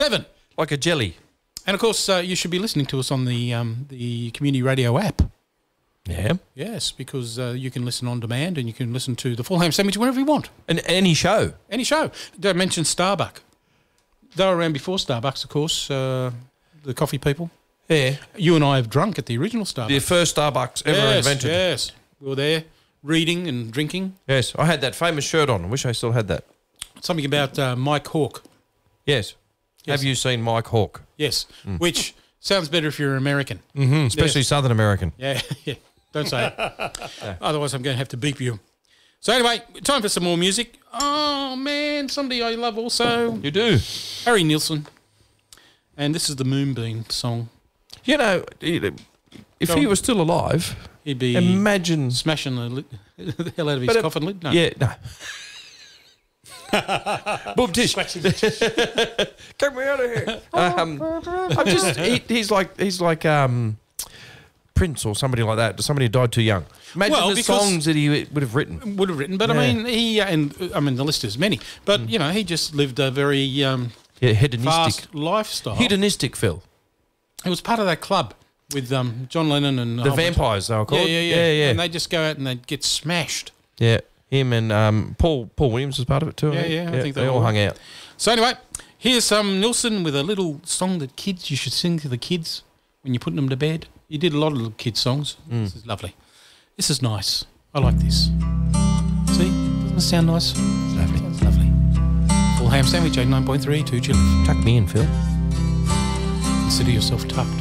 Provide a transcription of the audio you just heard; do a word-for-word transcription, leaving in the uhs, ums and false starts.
Seven. Like a jelly. And, of course, uh, you should be listening to us on the um, the Community Radio app. Yeah. Yes, because uh, you can listen on demand and you can listen to the Full Ham Sandwich whenever you want. And any show. Any show. Don't mention Starbucks. They were around before Starbucks, of course, uh, the coffee people. Yeah. You and I have drunk at the original Starbucks. The first Starbucks ever yes, invented. Yes, we were there reading and drinking. Yes, I had that famous shirt on. I wish I still had that. Something about uh, Mike Hawke. Yes. Yes. Have you seen Mike Hawke? Yes, mm. which sounds better if you're American. Mm-hmm, especially yes. Southern American. Yeah, yeah. Don't say it. Yeah. Otherwise, I'm going to have to beep you. So anyway, time for some more music. Oh, man, somebody I love also. You do? Harry Nilsson. And this is the Moonbeam song. You know, if Go he on. was still alive, he'd be imagine smashing the, lid, the hell out of his but coffin lid. No. Yeah, no. Boom tish. Get me out of here. Um, I'm just he, he's like he's like um, Prince or somebody like that. Somebody who died too young. Imagine well, the songs that he would have written. Would have written, but yeah. I mean, he and I mean the list is many. But mm. you know, he just lived a very um, yeah, hedonistic fast lifestyle. Hedonistic, Phil. He was part of that club with um, John Lennon and the Vampires. They were called. Yeah, yeah, yeah, yeah, yeah. And they just go out and they get smashed. Yeah. Him and um, Paul Paul Williams was part of it too. Yeah, I yeah, I yeah, think they, they all were. hung out. So anyway, here's some Nilsson with a little song that kids you should sing to the kids when you're putting them to bed. You did a lot of little kids songs. Mm. This is lovely. This is nice. I like this. See, doesn't it sound nice? It's lovely. Sounds lovely. Full Ham Sandwich, eighty-nine point three, two Chili. Tuck me in, Phil. Consider yourself tucked.